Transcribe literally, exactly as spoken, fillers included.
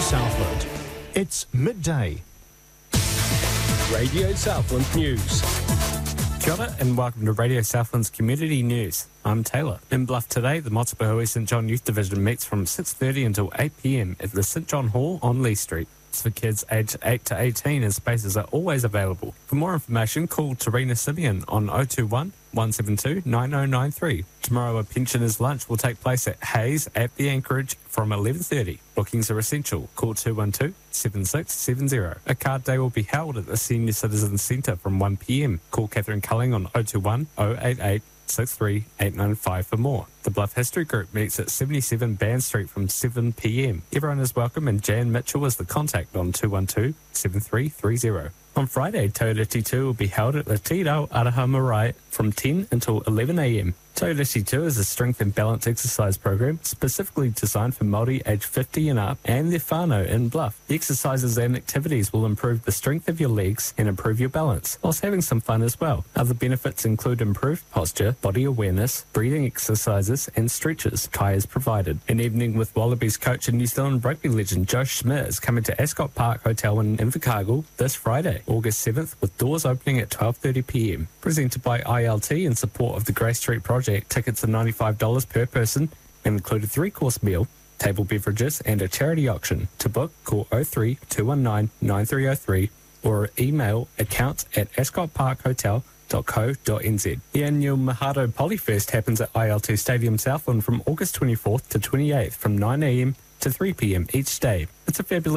Southland. It's midday. Radio Southland News. Kia ora and welcome to Radio Southland's Community News. I'm Taylor. In Bluff today, the Motupahui St John Youth Division meets from six thirty until eight p m at the St John Hall on Lee Street. It's for kids aged eight to eighteen and spaces are always available. For more information, call Tarina Simeon on oh two one, one seven two, nine oh nine three. Tomorrow a pensioners' lunch will take place at Hayes at the Anchorage from eleven thirty. Bookings are essential. Call two one two, seven six seven zero. A card day will be held at the Senior Citizens Centre from one p m. Call Catherine Culling on oh two one, oh eight eight, six three eight nine five for more. The Bluff History Group meets at seventy-seven Band Street from seven p m. Everyone is welcome and Jan Mitchell is the contact on two one two, seven three three zero. On Friday, Tauriti two will be held at the Te Rau Araha Marae from ten until eleven a m. Tauriti two is a strength and balance exercise program specifically designed for Māori aged fifty and up and their whānau in Bluff. The exercises and activities will improve the strength of your legs and improve your balance, whilst having some fun as well. Other benefits include improved posture, body awareness, breathing exercises and stretches. Kai is provided. An evening with Wallabies coach and New Zealand rugby legend Joe Schmidt is coming to Ascot Park Hotel in Invercargill this Friday, August seventh, with doors opening at twelve thirty p m. Presented by I L T in support of the Grace Street Project. Tickets are ninety-five dollars per person and include a three-course meal, table beverages and a charity auction. To book, call oh three, two one nine, nine three oh three or email accounts at ascot park hotel dot co dot n z. The annual Mahado Polyfest happens at I L T Stadium Southland from August twenty-fourth to twenty-eighth from nine a m to three p m each day. It's a fabulous